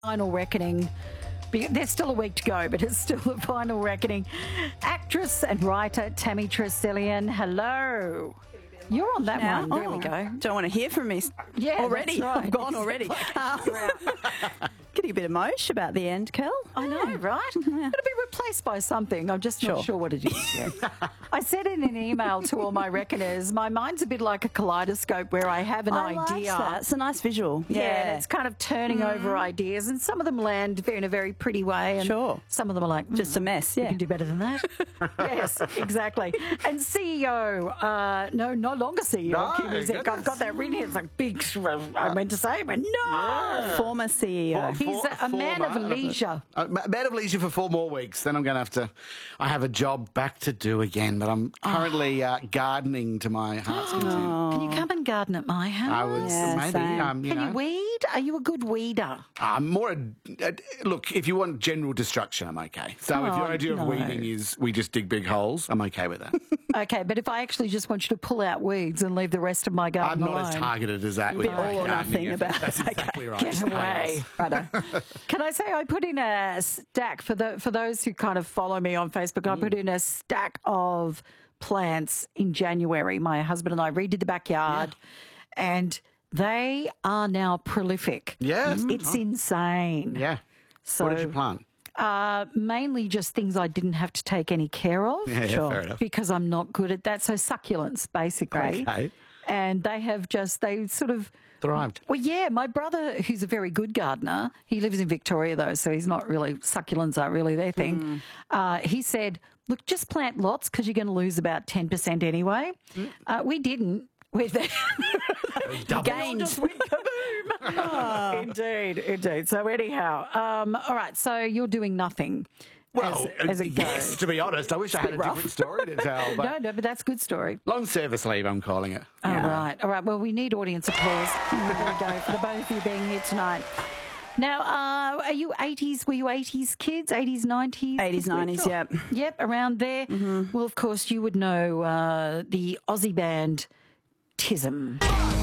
Final reckoning. There's still a week to go, but it's still the final reckoning. Actress and writer Tammy Tresilian, hello. You're on that one. There we go. Don't want to hear from me already. That's right. I've gone already. Getting a bit emotional about the end, Kel. I know, right? It'll be replaced by something. I'm just not sure what it is yet. I said in an email to all my reckoners, my mind's a bit like a kaleidoscope where I have an idea. Like that. It's a nice visual. Yeah, and it's kind of turning over ideas, and some of them land in a very pretty way, and some of them are like, just a mess. Yeah, you can do better than that. Yes, exactly. And CEO, no longer CEO. Kim Music. I've got that written here. It's like big. I meant to say, but no. Former CEO. He's a man of leisure. A man of leisure for 4 more weeks. Then I'm going to have to. I have a job back to do again, but I'm currently gardening to my heart's content. Can you come and garden at my house? I was maybe. Can you weed? Are you a good weeder? Look, if you want general destruction, I'm okay. So if your idea of weeding is we just dig big holes, I'm okay with that. Okay, but if I actually just want you to pull out weeds and leave the rest of my garden alone. I'm not as targeted as that. With all or nothing about that's exactly right. Get away. Can I say I put in a stack for those who kind of follow me on Facebook? I put in a stack of plants in January. My husband and I redid the backyard, and they are now prolific. Yes, it's insane. Yeah. So, what did you plant? Mainly just things I didn't have to take any care of. Yeah, fair enough. Because I'm not good at that. So succulents, basically. Okay. And they sort of thrived. Well, yeah, my brother, who's a very good gardener, he lives in Victoria though, so he's not really, succulents aren't really their thing. He said, look, just plant lots because you're going to lose about 10% anyway. We didn't. With that, gained. Indeed. So anyhow, all right. So you're doing nothing. Well, as it yes, goes. to be honest, I wish I had a different story to tell. But No, but that's a good story. long service leave, I'm calling it. All right. Well, we need audience applause. There we go for the both of you being here tonight. Now, are you 80s? Were you 80s kids? 80s, 90s? 80s, 90s, yep. Yep, around there. Well, of course, you would know the Aussie band TISM.